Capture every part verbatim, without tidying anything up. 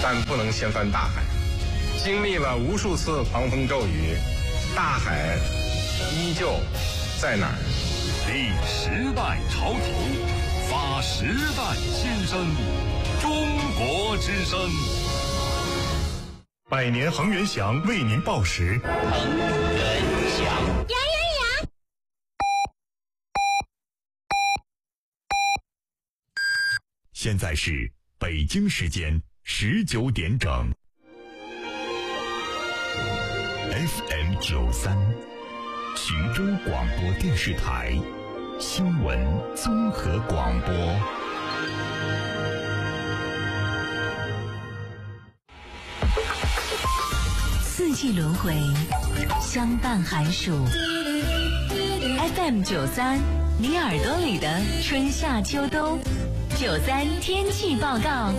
但不能掀翻大海。经历了无数次狂风骤雨，大海依旧在哪儿？ 立时代潮头，发时代新生，中国之声。 百年恒源祥为您报时。 恒源祥， 羊羊羊。 现在是北京时间十九点整。F M 九三，徐州广播电视台新闻综合广播。 四季轮回，相伴寒暑。F M 九三，你耳朵里的春夏秋冬。九三天气报告，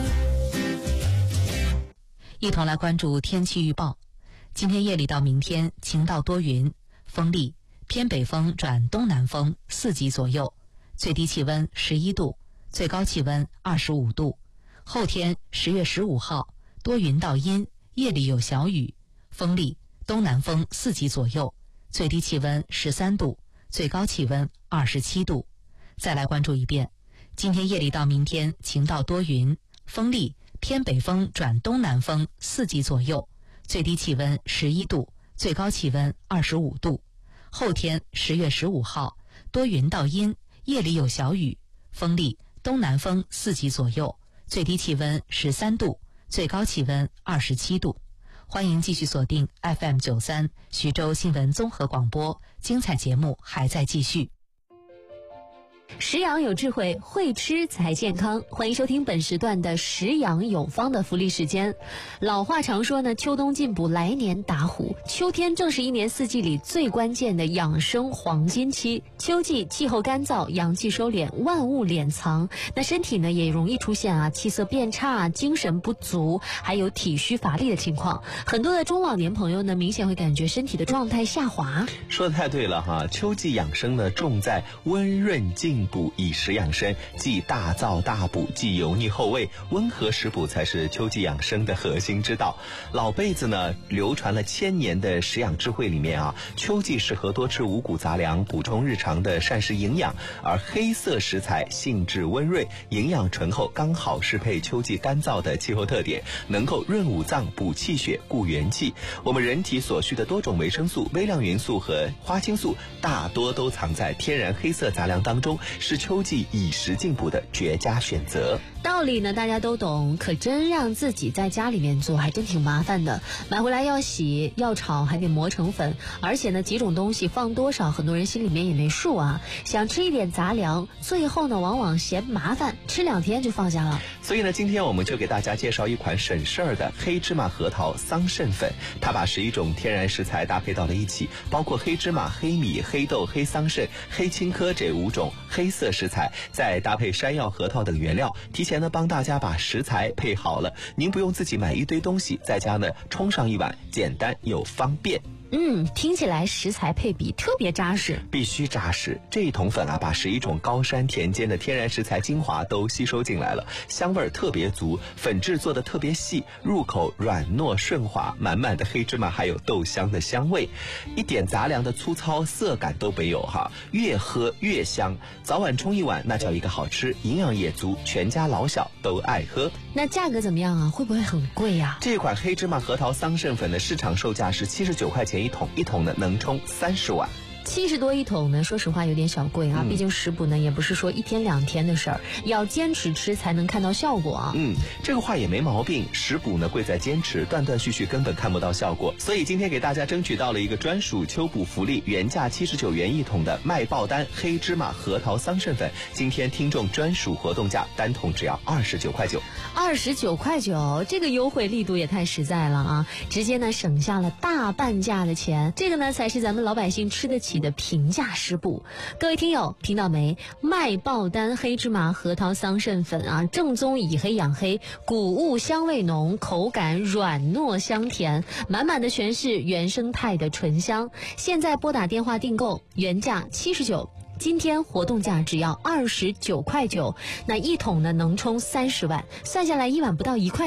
一同来关注天气预报。今天夜里到明天晴到多云，风力偏北风转东南风四级左右，最低气温十一度，最高气温二十五度。后天十月十五号多云到阴，夜里有小雨，风力东南风四级左右，最低气温十三度，最高气温二十七度。再来关注一遍，今天夜里到明天晴到多云，风力偏北风转东南风四级左右，最低气温十一度，最高气温二十五度。后天十月十五号多云到阴，夜里有小雨，风力东南风四级左右，最低气温十三度，最高气温二十七度。欢迎继续锁定 F M 九三 徐州新闻综合广播，精彩节目还在继续。 食养有智慧，会吃才健康。欢迎收听本时段的食养有方的福利时间。老话常说呢，秋冬进补，来年打虎。秋天正是一年四季里最关键的养生黄金期。秋季气候干燥，阳气收敛，万物敛藏，那身体呢也容易出现啊气色变差、精神不足，还有体虚乏力的情况。很多的中老年朋友呢，明显会感觉身体的状态下滑。 说得太对了哈！秋季养生呢，重在温润进补，以食养生，既大燥大补，既油腻厚味，温和食补才是秋季养生的核心之道。老辈子呢流传了千年的食养智慧里面啊，秋季适合多吃五谷杂粮，补充日常的膳食营养，而黑色食材性质温润，营养醇厚，刚好适配秋季干燥的气候特点，能够润五脏、补气血、固元气。我们人体所需的多种维生素、微量元素和花青素，大多都藏在天然黑色杂粮当中，是秋季以食进补的绝佳选择。 道理呢大家都懂，可真让自己在家里面做还真挺麻烦的。买回来要洗要炒，还得磨成粉，而且呢几种东西放多少很多人心里面也没数啊。想吃一点杂粮，最后呢往往嫌麻烦，吃两天就放下了。 所以呢今天我们就给大家介绍一款省事儿的黑芝麻核桃桑葚粉。它把十一种天然食材搭配到了一起，包括黑芝麻、黑米、黑豆、黑桑葚、黑青稞这五种黑色食材，再搭配山药、核桃等原料，提前呢帮大家把食材配好了，您不用自己买一堆东西，在家呢冲上一碗，简单又方便。 嗯，听起来食材配比特别扎实， 必须扎实。这一桶粉啊，把十一种高山田间的天然食材精华都吸收进来了，香味儿特别足，粉质做的特别细，入口软糯顺滑，满满的黑芝麻还有豆香的香味，一点杂粮的粗糙涩感都没有哈，越喝越香。早晚冲一碗，那叫一个好吃，营养也足，全家老小都爱喝。 那价格怎么样啊？会不会很贵呀？ 这款黑芝麻核桃桑葚粉的市场售价是七十九块钱一桶，一桶呢能冲三十碗。 七十多一桶呢，说实话有点小贵啊，嗯、毕竟食补呢也不是说一天两天的事儿，要坚持吃才能看到效果啊。 嗯，这个话也没毛病，食补呢贵在坚持，断断续续根本看不到效果。所以今天给大家争取到了一个专属秋补福利，原价七十九元一桶的卖爆单黑芝麻核桃桑葚粉，今天听众专属活动价，单桶只要二十九块九。 二十九块九，这个优惠力度也太实在了啊！直接呢省下了大半价的钱，这个呢才是咱们老百姓吃得起的平价食补。各位听友听到没？卖爆单黑芝麻核桃桑葚粉啊，正宗以黑养黑，谷物香味浓，口感软糯香甜，满满的全是原生态的醇香。现在拨打电话订购，原价七十九。今天活动价只要二十九块九，那一桶呢能冲三十碗，算下来一碗不到一块。